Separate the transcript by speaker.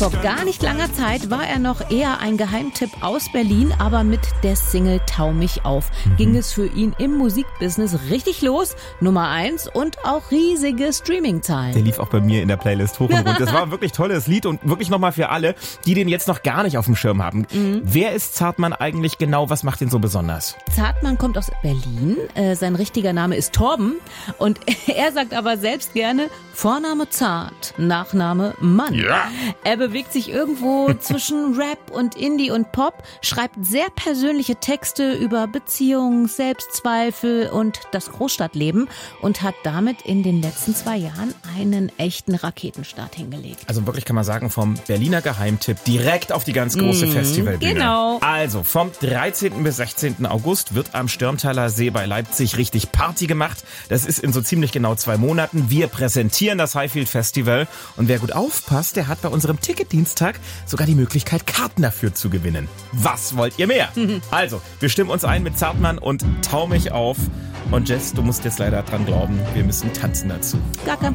Speaker 1: Vor gar nicht langer Zeit war er noch eher ein Geheimtipp aus Berlin, aber mit der Single Tau mich auf ging es für ihn im Musikbusiness richtig los. Nummer 1 und auch riesige Streamingzahlen.
Speaker 2: Der lief auch bei mir in der Playlist hoch und runter. Das war ein wirklich tolles Lied und wirklich nochmal für alle, die den jetzt noch gar nicht auf dem Schirm haben. Wer ist Zartmann eigentlich genau? Was macht ihn so besonders?
Speaker 1: Zartmann kommt aus Berlin. Sein richtiger Name ist Torben und er sagt aber selbst gerne Vorname Zart, Nachname Mann.
Speaker 2: Ja.
Speaker 1: Er bewegt sich irgendwo zwischen Rap und Indie und Pop, schreibt sehr persönliche Texte über Beziehungen, Selbstzweifel und das Großstadtleben und hat damit in den letzten 2 Jahren einen echten Raketenstart hingelegt.
Speaker 2: Also wirklich kann man sagen, vom Berliner Geheimtipp direkt auf die ganz große Festivalbühne.
Speaker 1: Genau.
Speaker 2: Also vom 13. bis 16. August wird am Stürmtaler See bei Leipzig richtig Party gemacht. Das ist in so ziemlich genau 2 Monaten. Wir präsentieren das Highfield Festival und wer gut aufpasst, der hat bei unserem Ticketdienstag sogar die Möglichkeit, Karten dafür zu gewinnen. Was wollt ihr mehr? Also, wir stimmen uns ein mit Zartmann und Tau mich auf. Und Jess, du musst jetzt leider dran glauben, wir müssen tanzen dazu.
Speaker 1: Gar kein